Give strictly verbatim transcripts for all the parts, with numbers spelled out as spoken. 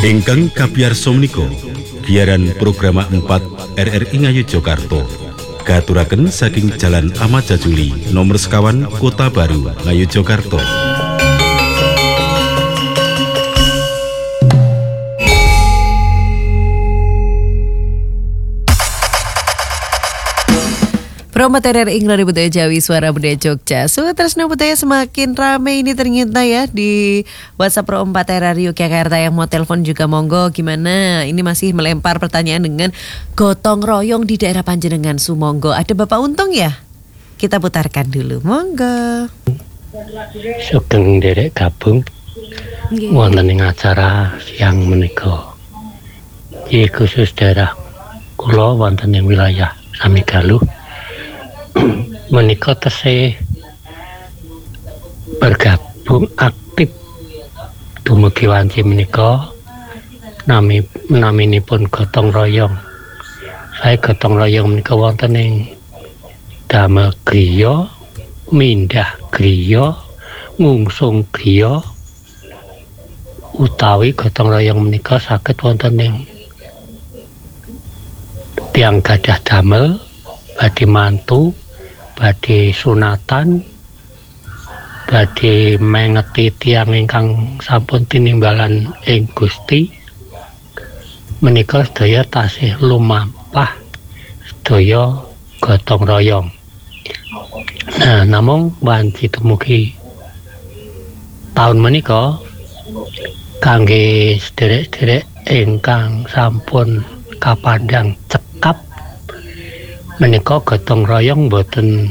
Ingkang kapiyarsa menika giaran program empat R R I Ngayogyakarta katuraken saking Jalan Ahmad Jajuli nomor sekawan Kota Baru Ngayogyakarta. Promo T R R I Ngeri Budaya Jawi Suara Budaya Jogja. So, Tresna Budaya semakin ramai ini ternyata ya di WhatsApp Pro empat R R I Yogyakarta. Yang mau telepon juga monggo. Gimana? Ini masih melempar pertanyaan dengan gotong royong di daerah Panjenengan Sumonggo. Ada Bapak Untung ya? Kita putarkan dulu. Monggo. Sugeng derek gabung wonten ing acara siang menika. Iki khusus daerah kula wonten ing wilayah Samigaluh. Menika tesih bergabung aktif dumugi wanci menika nami naminipun gotong royong. Saya gotong royong menika wonten ing damel griya, mindah griya, ngungsung griya utawi gotong royong menika saged wonten ing tiyang gadah damel badhe mantu, badhe sunatan, badhe mengeti tiyang ingkang sampun tinimbalan ing Gusti menika sedaya tasih lumampah sedaya gotong royong. Nah, namung wanci dumugi taun menika kangge sederek-sederek ingkang sampun kapandhang cekap menika gotong royong boten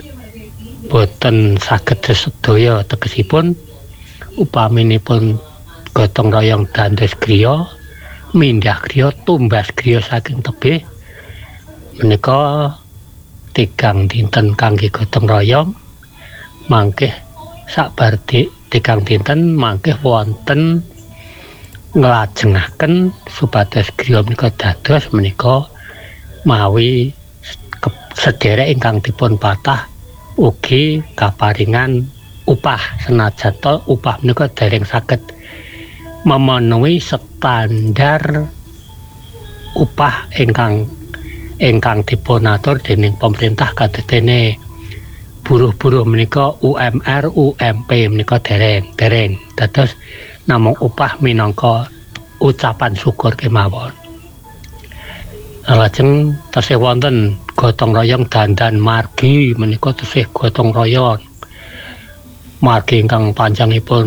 boten saged sedaya tegesipun upaminipun gotong royong dandes griya mindah griya tumbas griya saking tebih menika tigang dinten kangge gotong royong mangke sabar tigang dinten mangke wonten nglajengaken supados griya menika dados menika mawi sederek ingkang dipun patah ugi kaparingan upah senajan to upah menika dereng saged memenuhi standar upah ingkang ingkang dipun atur dening pemerintah kadene buruh-buruh menika U M R U M P menika dereng dereng dados namung upah minangka ucapan syukur kemawon. Lajeng tasih wonten gotong royong dandan margi menika tasih gotong royong margi ingkang panjangipun